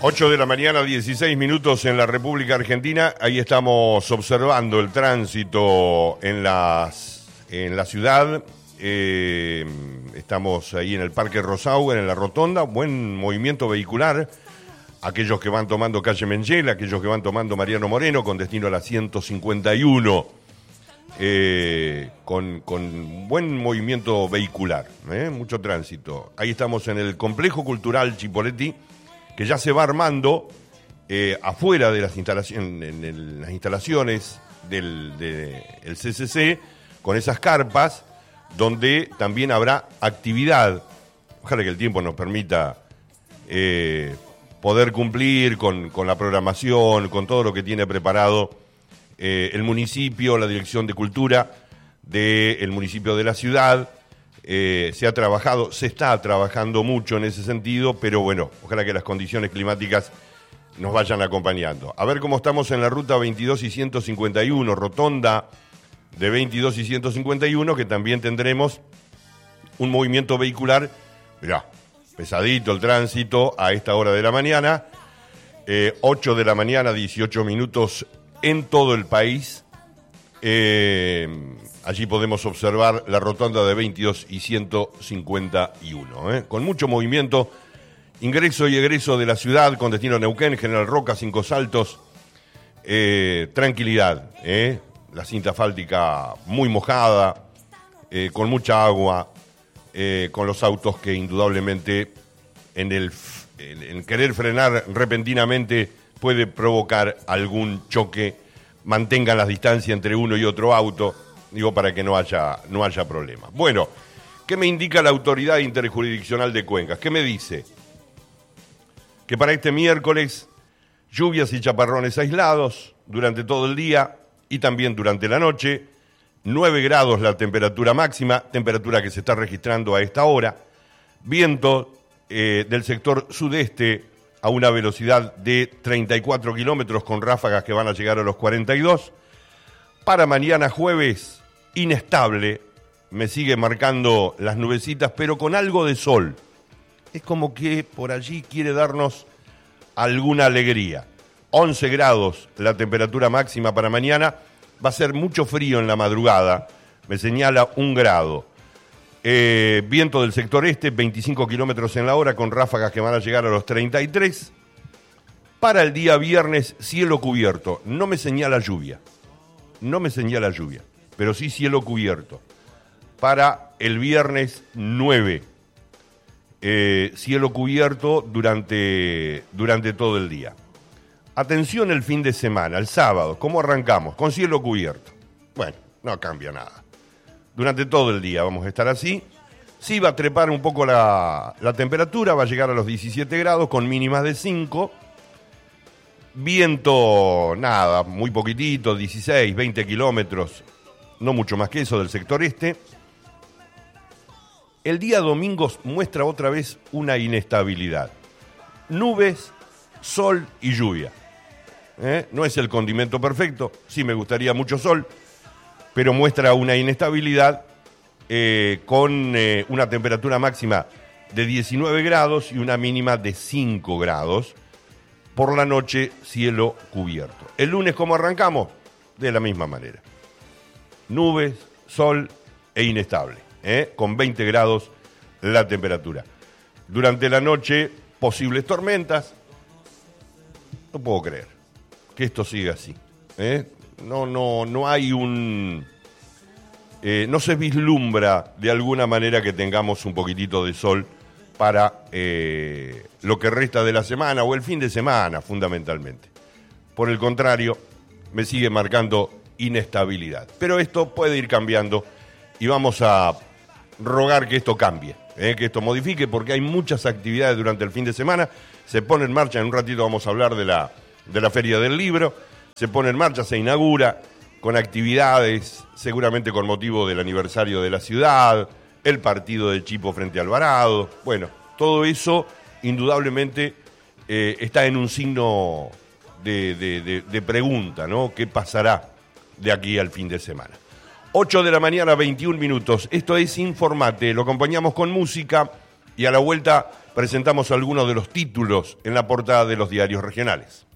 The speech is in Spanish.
8 de la mañana, 16 minutos en la República Argentina. Ahí estamos observando el tránsito en la ciudad. Estamos ahí en el Parque Rosauer, en la Rotonda. Buen movimiento vehicular. Aquellos que van tomando calle Mengel, aquellos que van tomando Mariano Moreno con destino a la 151. Con buen movimiento vehicular, mucho tránsito. Ahí estamos en el Complejo Cultural Chipoleti, que ya se va armando afuera de las instalaciones, en las instalaciones del CCC, con esas carpas, donde también habrá actividad. Ojalá que el tiempo nos permita poder cumplir con la programación, con todo lo que tiene preparado el municipio, la Dirección de Cultura del municipio de la ciudad. Se está trabajando mucho en ese sentido, pero bueno, ojalá que las condiciones climáticas nos vayan acompañando. A ver cómo estamos en la ruta 22 y 151, rotonda de 22 y 151, que también tendremos un movimiento vehicular, mirá, pesadito el tránsito a esta hora de la mañana, 8 de la mañana, 18 minutos en todo el país. Allí podemos observar la rotonda de 22 y 151, con mucho movimiento, ingreso y egreso de la ciudad con destino a Neuquén, General Roca, Cinco Saltos, tranquilidad, la cinta asfáltica muy mojada, con mucha agua, con los autos que indudablemente en querer frenar repentinamente puede provocar algún choque. Mantengan las distancias entre uno y otro auto, digo, para que no haya problemas. Bueno, ¿qué me indica la Autoridad Interjurisdiccional de Cuencas? ¿Qué me dice? Que para este miércoles, lluvias y chaparrones aislados durante todo el día y también durante la noche, 9 grados la temperatura máxima, temperatura que se está registrando a esta hora, viento del sector sudeste a una velocidad de 34 kilómetros con ráfagas que van a llegar a los 42. Para mañana jueves, inestable, me sigue marcando las nubecitas, pero con algo de sol. Es como que por allí quiere darnos alguna alegría. 11 grados la temperatura máxima para mañana, va a ser mucho frío en la madrugada, me señala 1 grado. Viento del sector este, 25 kilómetros en la hora, con ráfagas que van a llegar a los 33. Para el día viernes, cielo cubierto, no me señala lluvia, pero sí cielo cubierto. Para el viernes 9, cielo cubierto durante todo el día. Atención el fin de semana, el sábado, ¿cómo arrancamos? Con cielo cubierto. Bueno, no cambia nada. Durante todo el día vamos a estar así. Sí va a trepar un poco la temperatura, va a llegar a los 17 grados con mínimas de 5. Viento, nada, muy poquitito, 16, 20 kilómetros, no mucho más que eso del sector este. El día domingo muestra otra vez una inestabilidad. Nubes, sol y lluvia. No es el condimento perfecto, sí me gustaría mucho sol, pero muestra una inestabilidad con una temperatura máxima de 19 grados y una mínima de 5 grados. Por la noche, cielo cubierto. El lunes, ¿cómo arrancamos? De la misma manera. Nubes, sol e inestable, con 20 grados la temperatura. Durante la noche, posibles tormentas. No puedo creer que esto siga así. No hay no se vislumbra de alguna manera que tengamos un poquitito de sol para lo que resta de la semana o el fin de semana, fundamentalmente. Por el contrario, me sigue marcando inestabilidad. Pero esto puede ir cambiando y vamos a rogar que esto cambie, que esto modifique, porque hay muchas actividades durante el fin de semana. Se pone en marcha, en un ratito vamos a hablar de la Feria del Libro. Se pone en marcha, se inaugura con actividades, seguramente con motivo del aniversario de la ciudad, el partido de Chipo frente a Alvarado. Bueno, todo eso indudablemente está en un signo de pregunta, ¿no? ¿Qué pasará de aquí al fin de semana? 8 de la mañana, 21 minutos. Esto es Informate. Lo acompañamos con música y a la vuelta presentamos algunos de los títulos en la portada de los diarios regionales.